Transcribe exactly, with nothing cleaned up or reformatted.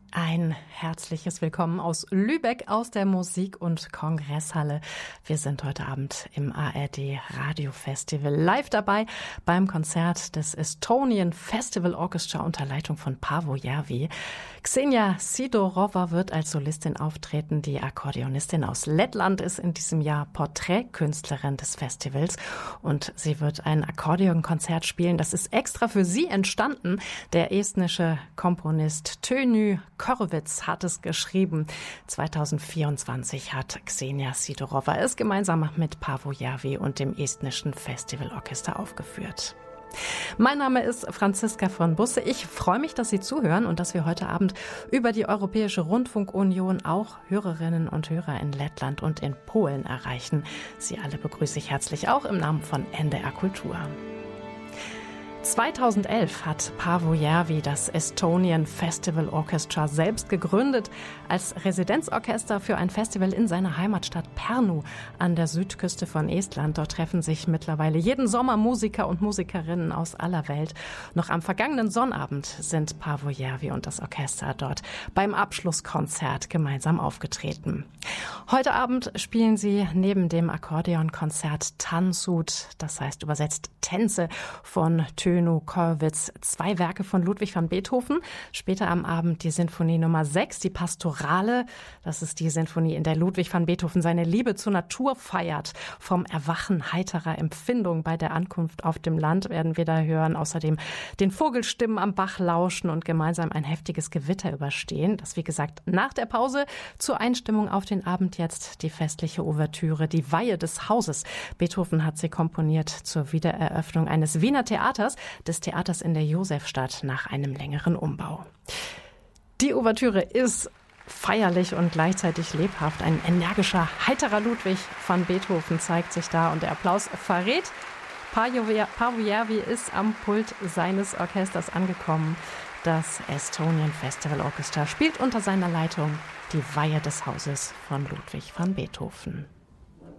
Ein herzliches Willkommen aus Lübeck, aus der Musik- und Kongresshalle. Wir sind heute Abend im A R D Radio Festival live dabei beim Konzert des Estonian Festival Orchestra unter Leitung von Paavo Järvi. Xenia Sidorova wird als Solistin auftreten. Die Akkordeonistin aus Lettland ist in diesem Jahr Porträtkünstlerin des Festivals und sie wird ein Akkordeonkonzert spielen. Das ist extra für sie entstanden. Der estnische Komponist Tönu Körwitz hat es geschrieben. zweitausendvierundzwanzig hat Xenia Sidorova es gemeinsam mit Paavo Järvi und dem estnischen Festivalorchester aufgeführt. Mein Name ist Franziska von Busse. Ich freue mich, dass Sie zuhören und dass wir heute Abend über die Europäische Rundfunkunion auch Hörerinnen und Hörer in Lettland und in Polen erreichen. Sie alle begrüße ich herzlich auch im Namen von N D R Kultur. zweitausendelf hat Paavo Järvi das Estonian Festival Orchestra selbst gegründet als Residenzorchester für ein Festival in seiner Heimatstadt Pärnu an der Südküste von Estland. Dort treffen sich mittlerweile jeden Sommer Musiker und Musikerinnen aus aller Welt. Noch am vergangenen Sonnabend sind Paavo Järvi und das Orchester dort beim Abschlusskonzert gemeinsam aufgetreten. Heute Abend spielen sie neben dem Akkordeonkonzert Tansut, das heißt übersetzt Tänze von Tönu Körwitz, zwei Werke von Ludwig van Beethoven. Später am Abend die Sinfonie Nummer sechs, die Pastorale. Das ist die Sinfonie, in der Ludwig van Beethoven seine Liebe zur Natur feiert. Vom Erwachen heiterer Empfindung bei der Ankunft auf dem Land werden wir da hören. Außerdem den Vogelstimmen am Bach lauschen und gemeinsam ein heftiges Gewitter überstehen. Das, wie gesagt, nach der Pause zur Einstimmung auf den Abend jetzt die festliche Ouvertüre, die Weihe des Hauses. Beethoven hat sie komponiert zur Wiedereröffnung eines Wiener Theaters, des Theaters in der Josefstadt nach einem längeren Umbau. Die Ouvertüre ist feierlich und gleichzeitig lebhaft. Ein energischer, heiterer Ludwig van Beethoven zeigt sich da und der Applaus verrät, Paavo Järvi ist am Pult seines Orchesters angekommen. Das Estonian Festival Orchestra spielt unter seiner Leitung die Weihe des Hauses von Ludwig van Beethoven.